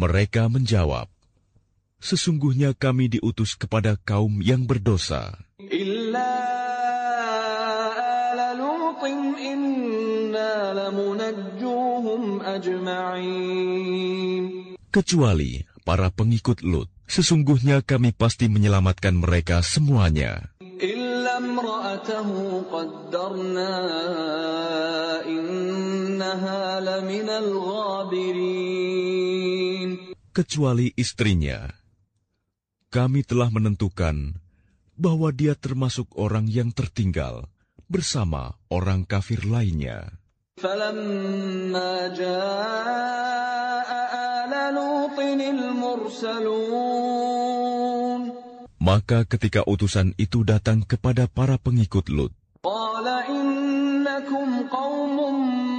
Mereka menjawab, sesungguhnya kami diutus kepada kaum yang berdosa. Illa ala Lutin inna lamunajjuhum ajma'in. Kecuali para pengikut Lut, sesungguhnya kami pasti menyelamatkan mereka semuanya. Illa imra'atahu qaddarna innaha laminal ghabirin. Kecuali istrinya, kami telah menentukan bahwa dia termasuk orang yang tertinggal bersama orang kafir lainnya. Falamma jaa'a ala Lutinil mursalun. Maka ketika utusan itu datang kepada para pengikut Lut, Qala innakum qaumun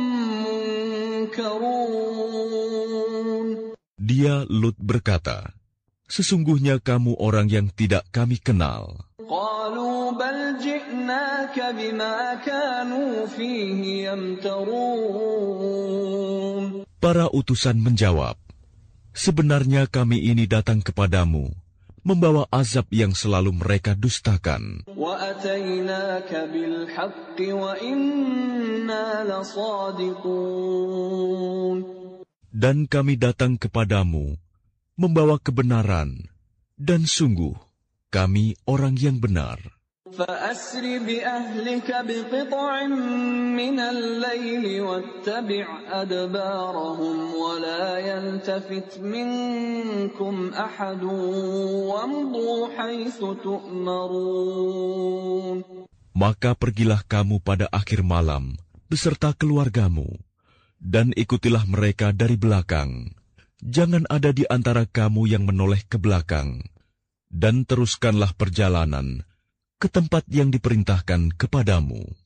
munkarun. dia Lut berkata, sesungguhnya kamu orang yang tidak kami kenal. Qalu bal ji'naka bima kanu fihi yamtarun. Para utusan menjawab, sebenarnya kami ini datang kepadamu, membawa azab yang selalu mereka dustakan. Wa atainaka bil haqqi wa inna lasadiqun. Dan kami datang kepadamu, membawa kebenaran, dan sungguh, kami orang yang benar. فَأَسْرِ بِأَهْلِكَ بِقِطْعٍ مِّنَ اللَّيْلِ وَاتَّبِعْ أَدْبَارَهُمْ وَلَا يَلْتَفِتْ مِنكُمْ أَحَدٌ وَامْضُوا حَيْثُ تُؤْمَرُونَ. Maka pergilah kamu pada akhir malam beserta keluargamu, dan ikutilah mereka dari belakang. Jangan ada di antara kamu yang menoleh ke belakang, dan teruskanlah perjalanan ke tempat yang diperintahkan kepadamu.